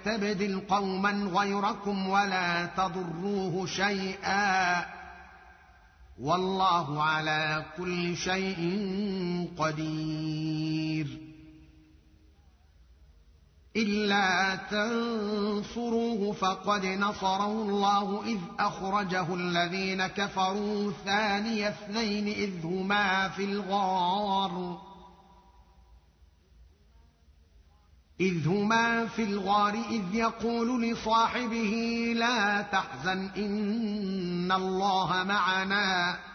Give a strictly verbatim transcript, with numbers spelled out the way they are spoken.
يستبدل قوما غيركم ولا تضروه شيئا والله على كل شيء قدير. إلا تنصروه فقد نصره الله إذ أخرجه الذين كفروا ثاني اثنين إذ هما في الغار إذ هما في الغار إذ يقول لصاحبه لا تحزن إن الله معنا